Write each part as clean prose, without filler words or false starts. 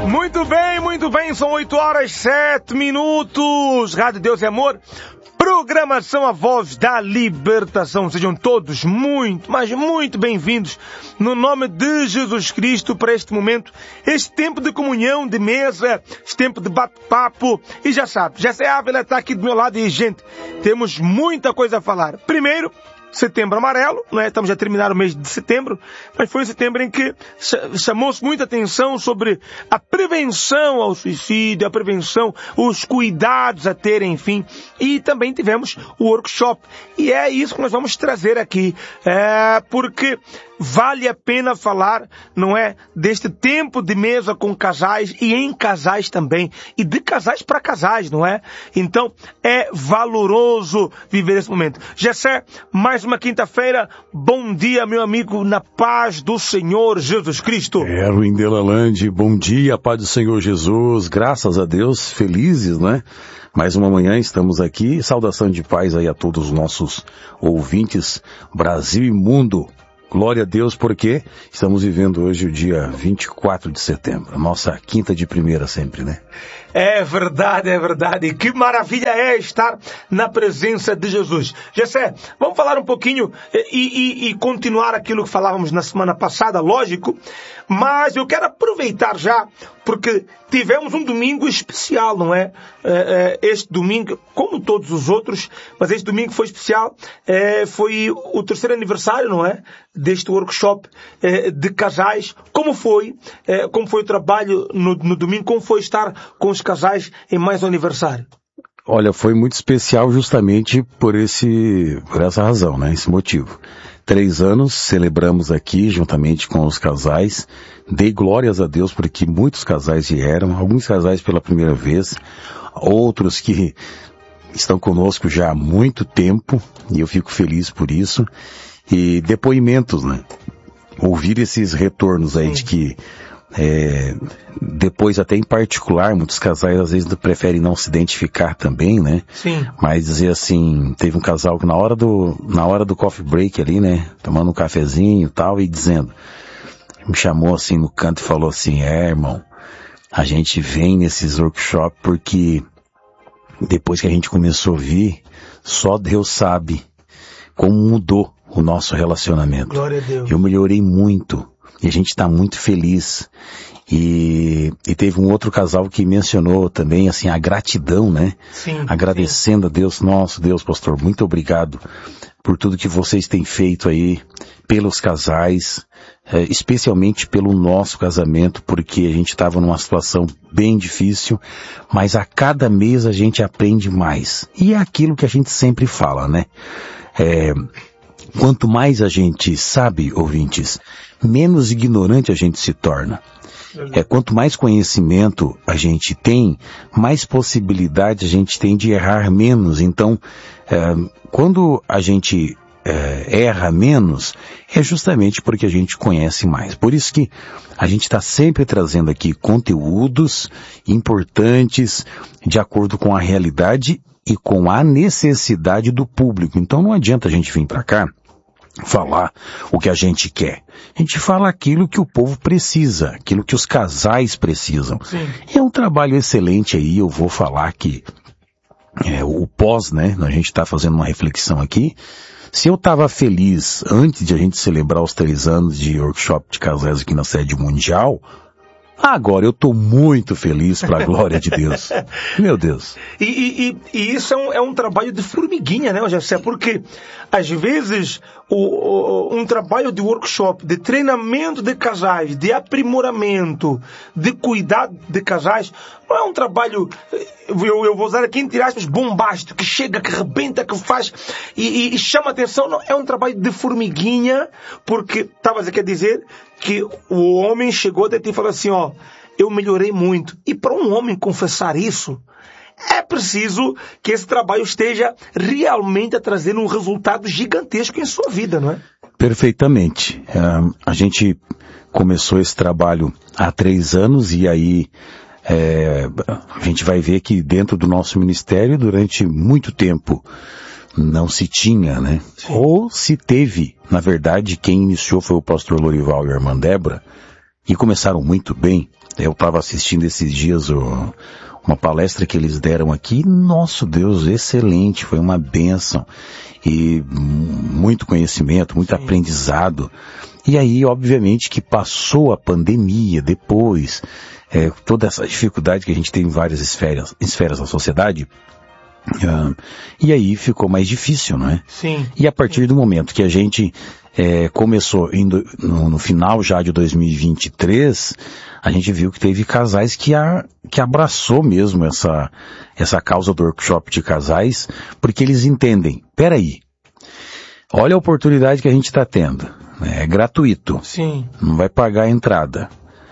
Muito bem, são 8h07. Rádio Deus e Amor, programação A Voz da Libertação. Sejam todos muito, mas muito bem-vindos no nome de Jesus Cristo para este momento, este tempo de comunhão, de mesa, este tempo de bate-papo. E já sabe, Jessé Ávila está aqui do meu lado e, gente, temos muita coisa a falar. Primeiro, Setembro Amarelo, não é? Estamos a terminar o mês de setembro, mas foi um setembro em que chamou-se muita atenção sobre a prevenção ao suicídio, a prevenção, os cuidados a ter, enfim. E também tivemos o workshop. E é isso que nós vamos trazer aqui, porque vale a pena falar, não é? Deste tempo de mesa com casais e em casais também. E de casais para casais, não é? Então, é valoroso viver esse momento. Jessé, mais uma quinta-feira. Bom dia, meu amigo, na paz do Senhor Jesus Cristo. Erwin Delalande, bom dia, paz do Senhor Jesus. Graças a Deus, felizes, né? Mais uma manhã estamos aqui. Saudação de paz aí a todos os nossos ouvintes, Brasil e mundo. Glória a Deus, porque estamos vivendo hoje o dia 24 de setembro, nossa quinta de primeira sempre, né? É verdade, é verdade. Que maravilha é estar na presença de Jesus. Jessé, vamos falar um pouquinho e continuar aquilo que falávamos na semana passada, lógico, mas eu quero aproveitar já, porque tivemos um domingo especial, não é? Este domingo, como todos os outros, mas este domingo foi especial, foi o terceiro aniversário, não é? Deste workshop de casais. Como foi o trabalho no domingo? Como foi estar com os casais em mais um aniversário? Olha, foi muito especial justamente por essa razão, né? Esse motivo. 3 anos celebramos aqui juntamente com os casais. Dei glórias a Deus porque muitos casais vieram, alguns casais pela primeira vez, outros que estão conosco já há muito tempo, e eu fico feliz por isso. E depoimentos, né? Ouvir esses retornos aí de que depois até em particular, muitos casais às vezes preferem não se identificar também, né? Sim. Mas dizer assim, teve um casal que na hora do coffee break ali, né? Tomando um cafezinho e tal, e dizendo, me chamou assim no canto e falou assim, irmão, a gente vem nesses workshops porque depois que a gente começou a ouvir, só Deus sabe como mudou o nosso relacionamento. Glória a Deus. Eu melhorei muito. E a gente está muito feliz. E teve um outro casal que mencionou também, assim, a gratidão, né? Sim. Agradecendo a Deus. Nosso Deus, pastor, muito obrigado por tudo que vocês têm feito aí pelos casais, especialmente pelo nosso casamento, porque a gente estava numa situação bem difícil, mas a cada mês a gente aprende mais. E é aquilo que a gente sempre fala, né? Quanto mais a gente sabe, ouvintes, menos ignorante a gente se torna. Quanto mais conhecimento a gente tem, mais possibilidade a gente tem de errar menos. Então, quando a gente erra menos, é justamente porque a gente conhece mais. Por isso que a gente está sempre trazendo aqui conteúdos importantes, de acordo com a realidade e com a necessidade do público. Então não adianta a gente vir para cá falar o que a gente quer. A gente fala aquilo que o povo precisa, aquilo que os casais precisam. Sim. É um trabalho excelente aí, eu vou falar que o pós, né? A gente está fazendo uma reflexão aqui. Se eu estava feliz antes de a gente celebrar os 3 anos de workshop de casais aqui na sede mundial, agora eu estou muito feliz para a glória de Deus. Meu Deus. E isso é um trabalho de formiguinha, né, Jessé? Porque, às vezes, um trabalho de workshop, de treinamento de casais, de aprimoramento, de cuidado de casais, não é um trabalho, eu vou usar aqui entre aspas, bombástico, que chega, que rebenta, que faz e chama atenção. Não, é um trabalho de formiguinha, porque estavas aqui a dizer que o homem chegou até ti e falou assim, eu melhorei muito. E para um homem confessar isso, é preciso que esse trabalho esteja realmente a trazer um resultado gigantesco em sua vida, não é? Perfeitamente. A gente começou esse trabalho há 3 anos e aí a gente vai ver que dentro do nosso ministério, durante muito tempo, não se tinha, né? Ou se teve, na verdade, quem iniciou foi o pastor Lorival e a irmã Débora, e começaram muito bem. Eu estava assistindo esses dias uma palestra que eles deram aqui, nosso Deus, excelente, foi uma bênção, e muito conhecimento, muito aprendizado. E aí, obviamente, que passou a pandemia depois, toda essa dificuldade que a gente tem em várias esferas da sociedade, e aí ficou mais difícil, não é? Sim. E a partir do momento que a gente começou no final já de 2023, a gente viu que teve casais que abraçou mesmo essa causa do workshop de casais, porque eles entendem, peraí, olha a oportunidade que a gente está tendo, é gratuito, sim, não vai pagar a entrada.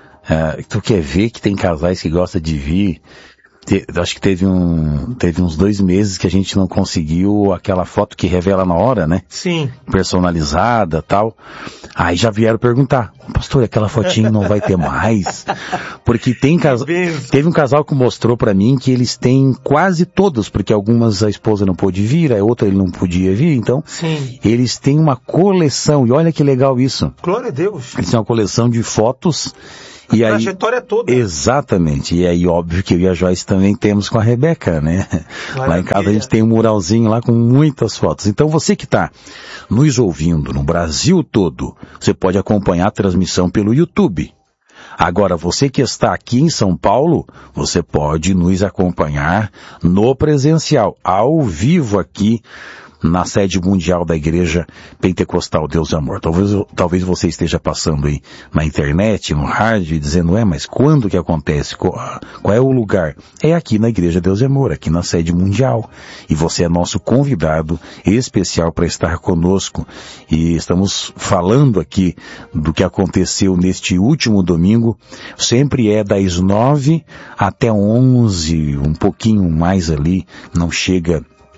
Tu quer ver que tem casais que gostam de vir? Acho que teve uns 2 meses que a gente não conseguiu aquela foto que revela na hora, né? Sim. Personalizada, tal. Aí já vieram perguntar, pastor, aquela fotinha não vai ter mais? Porque teve um casal que mostrou pra mim que eles têm quase todos, porque algumas a esposa não pôde vir, a outra ele não podia vir, então sim, eles têm uma coleção, e olha que legal isso. Glória a Deus. Eles têm uma coleção de fotos. E a aí, trajetória toda. Exatamente. E aí, óbvio que eu e a Joyce também temos com a Rebeca, né? Lá em casa a gente tem um muralzinho lá com muitas fotos. Então você que está nos ouvindo no Brasil todo, você pode acompanhar a transmissão pelo YouTube. Agora, você que está aqui em São Paulo, você pode nos acompanhar no presencial, ao vivo aqui, na sede mundial da Igreja Pentecostal Deus e Amor. Talvez você esteja passando aí na internet, no rádio, dizendo, mas quando que acontece? Qual é o lugar? É aqui na Igreja Deus e Amor, aqui na sede mundial. E você é nosso convidado especial para estar conosco. E estamos falando aqui do que aconteceu neste último domingo. Sempre é das 9 até 11, um pouquinho mais ali, não chega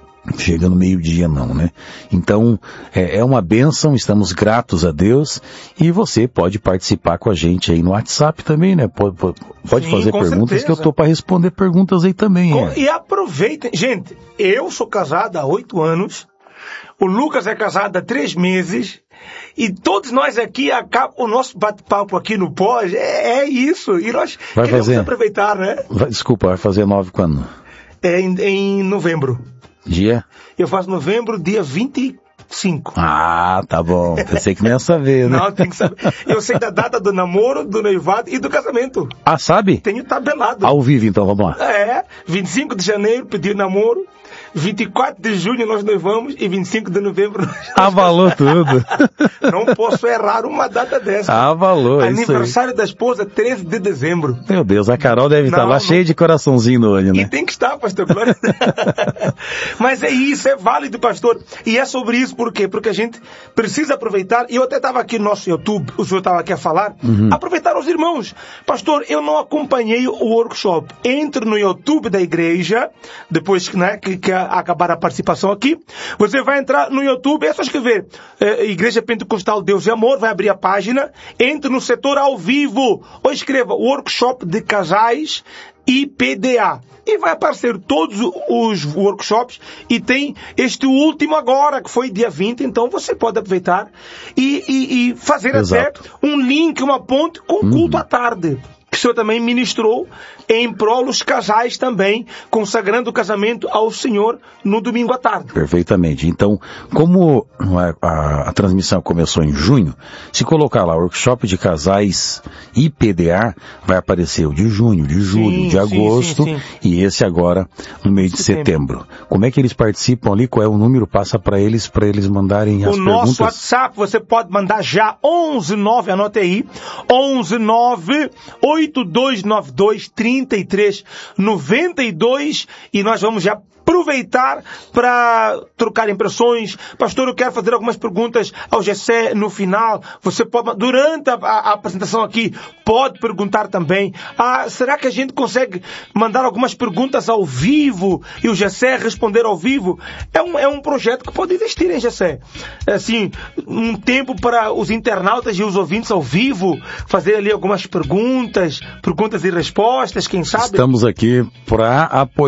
no meio-dia não, né? Então, é uma bênção, estamos gratos a Deus, e você pode participar com a gente aí no WhatsApp também, né? Pode Sim, fazer perguntas, certeza. Que eu tô para responder perguntas aí também. E aproveitem, gente, eu sou casado há 8 anos, o Lucas é casado há 3 meses, e todos nós aqui, o nosso bate-papo aqui no pós, é isso, e nós queremos aproveitar, né? Desculpa, vai fazer 9 quando? Em novembro. Dia? Eu faço novembro, dia 25. Ah, tá bom. Pensei que não ia saber, né? Não, tem que saber. Eu sei da data do namoro, do noivado e do casamento. Ah, sabe? Tenho tabelado. Ao vivo, então, vamos lá. 25 de janeiro, pedi namoro. 24 de junho nós noivamos e 25 de novembro... Avalou tudo. Não posso errar uma data dessa. Avalou, Aniversário da esposa, 13 de dezembro. Meu Deus, a Carol deve estar lá cheia de coraçãozinho no olho, né? E tem que estar, pastor. Mas é isso, é válido, pastor. E é sobre isso, por quê? Porque a gente precisa aproveitar, e eu até estava aqui no nosso YouTube, o senhor estava aqui a falar, aproveitar os irmãos. Pastor, eu não acompanhei o workshop. Entre no YouTube da igreja, depois que acabar a participação aqui, você vai entrar no YouTube, é só escrever Igreja Pentecostal Deus e Amor, vai abrir a página, entre no setor ao vivo, ou escreva Workshop de Casais IPDA. E vai aparecer todos os workshops, e tem este último agora, que foi dia 20, então você pode aproveitar e fazer Exato. Até um link, uma ponte com o culto à tarde. Que o senhor também ministrou em prol dos casais também, consagrando o casamento ao Senhor no domingo à tarde. Perfeitamente. Então, como a transmissão começou em junho, se colocar lá workshop de casais IPDA, vai aparecer o de junho, de julho, de agosto, sim. E esse agora no mês de setembro. Como é que eles participam ali? Qual é o número? Passa para eles mandarem as perguntas. O nosso WhatsApp você pode mandar já 119, anote aí, 119 8292-3392, e nós vamos já aproveitar para trocar impressões. Pastor, eu quero fazer algumas perguntas ao Gessé no final. Você pode, durante a apresentação aqui, pode perguntar também. Será que a gente consegue mandar algumas perguntas ao vivo e o Gessé responder ao vivo? É um projeto que pode existir, hein, Gessé? Assim, um tempo para os internautas e os ouvintes ao vivo fazer ali algumas perguntas e respostas, quem sabe? Estamos aqui para apoiar.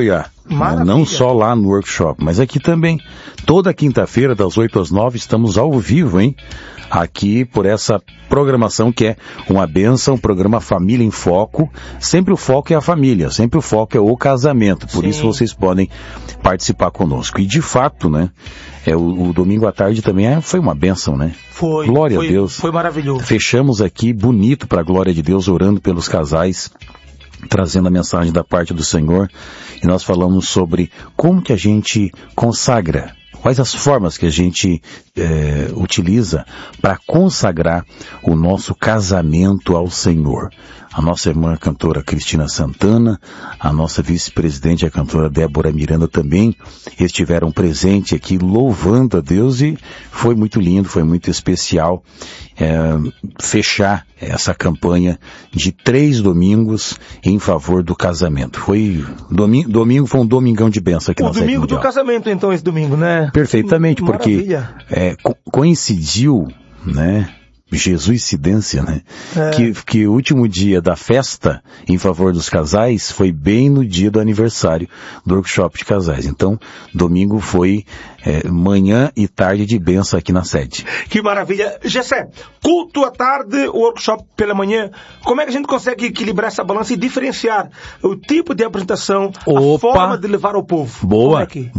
Né? Não só lá no workshop, mas aqui também. Toda quinta-feira, das 8 às 9, estamos ao vivo, hein? Aqui por essa programação que é uma bênção, programa Família em Foco. Sempre o foco é a família, sempre o foco é o casamento. Por isso vocês podem participar conosco. E de fato, né? O domingo à tarde também foi uma bênção, né? Foi. Glória a Deus. Foi maravilhoso. Fechamos aqui bonito para a glória de Deus, orando pelos casais, trazendo a mensagem da parte do Senhor. E nós falamos sobre como que a gente consagra, quais as formas que a gente utiliza para consagrar o nosso casamento ao Senhor. A nossa irmã cantora Cristina Santana, a nossa vice-presidente, a cantora Débora Miranda também estiveram presentes aqui louvando a Deus e foi muito lindo, foi muito especial fechar essa campanha de 3 domingos em favor do casamento. Domingo foi um domingão de bênção aqui na Sede Mundial. O domingo do casamento então, esse domingo, né? Perfeitamente, porque coincidiu, né? Jesuicidência, né? Que o último dia da festa em favor dos casais foi bem no dia do aniversário do workshop de casais. Então, domingo foi manhã e tarde de bênção aqui na sede. Que maravilha. Gessé, culto à tarde, workshop pela manhã. Como é que a gente consegue equilibrar essa balança e diferenciar o tipo de apresentação, a forma de levar ao povo? Boa.